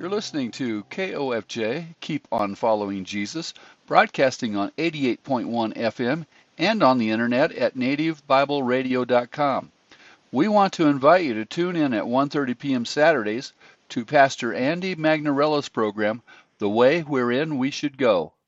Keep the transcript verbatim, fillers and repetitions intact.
You're listening to K O F J, Keep on Following Jesus, broadcasting on eighty-eight point one F M and on the internet at native bible radio dot com. We want to invite you to tune in at one thirty p m Saturdays to Pastor Andy Magnarella's program, The Way Wherein We Should Go.